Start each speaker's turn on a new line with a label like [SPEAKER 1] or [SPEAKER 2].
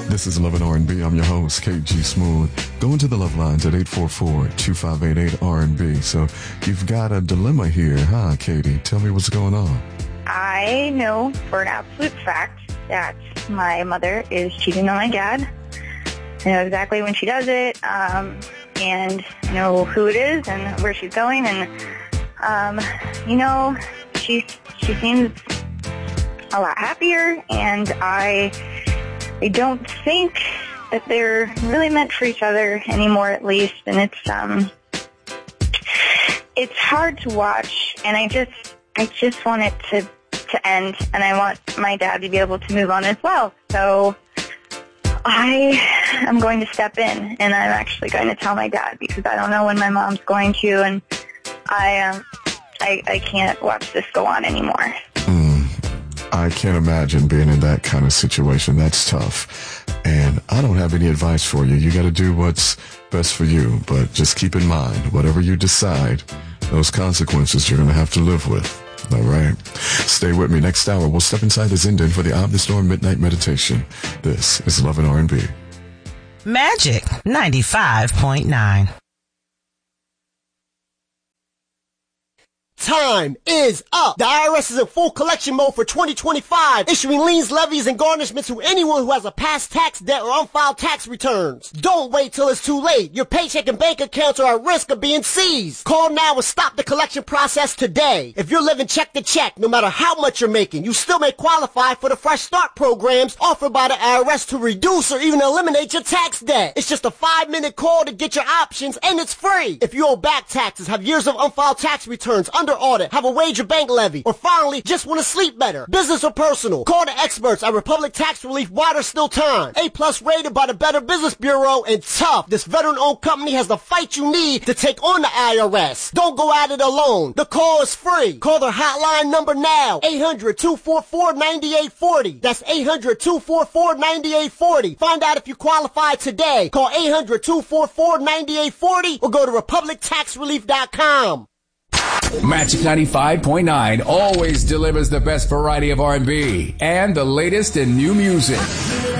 [SPEAKER 1] This is Love and R&B. I'm your host, KG Smooth. Go into the love lines at 844-2588-R&B. So you've got a dilemma here, huh, Katie? Tell me what's going on.
[SPEAKER 2] I know for an absolute fact that my mother is cheating on my dad. I know exactly when she does it, and I know who it is and where she's going, and, she seems a lot happier, and I don't think that they're really meant for each other anymore, at least, and it's hard to watch, and I just want it to end, and I want my dad to be able to move on as well. So I am going to step in, and I'm actually going to tell my dad, because I don't know when my mom's going to, and I can't watch this go on anymore.
[SPEAKER 1] I can't imagine being in that kind of situation. That's tough. And I don't have any advice for you. You got to do what's best for you. But just keep in mind, whatever you decide, those consequences you're going to have to live with. All right? Stay with me. Next hour, we'll step inside the Zen for the Of the Storm Midnight Meditation. This is Love and R&B.
[SPEAKER 3] Magic 95.9.
[SPEAKER 4] Time is up. The IRS is in full collection mode for 2025, issuing liens, levies, and garnishments to anyone who has a past tax debt or unfiled tax returns. Don't wait till it's too late. Your paycheck and bank accounts are at risk of being seized. Call now and stop the collection process today. If you're living check to check, no matter how much you're making, you still may qualify for the Fresh Start programs offered by the IRS to reduce or even eliminate your tax debt. It's just a 5-minute call to get your options, and it's free. If you owe back taxes, have years of unfiled tax returns, under audit, have a wage or bank levy, or finally just want to sleep better, business or personal, call the experts at Republic Tax Relief while there's still time. A+ rated by the Better Business Bureau, and tough. This veteran-owned company has the fight you need to take on the IRS. Don't go at it alone. The call is free. Call their hotline number now, 800-244-9840. That's 800-244-9840. Find out if you qualify today. Call 800-244-9840 or go to republictaxrelief.com.
[SPEAKER 5] Magic 95.9 always delivers the best variety of R&B and the latest in new music.